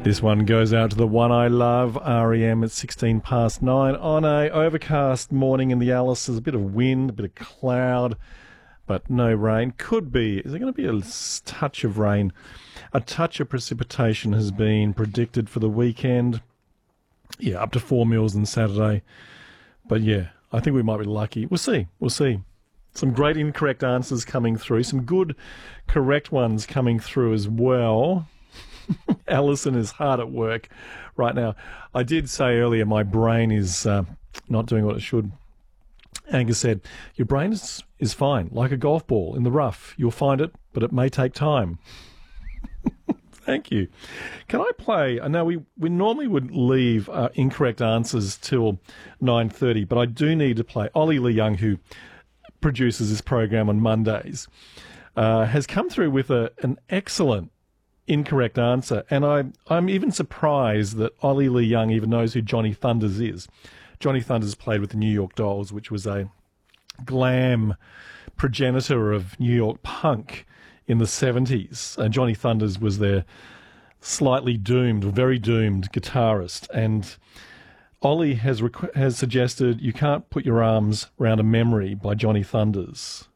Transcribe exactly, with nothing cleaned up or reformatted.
This one goes out to the one I love, R E M at sixteen past nine on a overcast morning in the Alice. There's a bit of wind, a bit of cloud, but no rain. Could be. Is there going to be a touch of rain? A touch of precipitation has been predicted for the weekend. Yeah, up to four mils on Saturday. But yeah, I think we might be lucky. We'll see. We'll see. Some great incorrect answers coming through. Some good correct ones coming through as well. Alison is hard at work right now. I did say earlier my brain is uh, not doing what it should. Angus said, your brain is, is fine, like a golf ball in the rough. You'll find it, but it may take time. Thank you. Can I play? I know we, we normally would leave uh, incorrect answers till nine thirty, but I do need to play. Ollie Lee Young, who produces this program on Mondays, uh, has come through with a, an excellent incorrect answer, and I, I'm even surprised that Ollie Lee Young even knows who Johnny Thunders is. Johnny Thunders played with the New York Dolls, which was a glam progenitor of New York punk in the seventies. And Johnny Thunders was their slightly doomed, very doomed guitarist. And Ollie has requ- has suggested You Can't Put Your Arms Around a Memory by Johnny Thunders.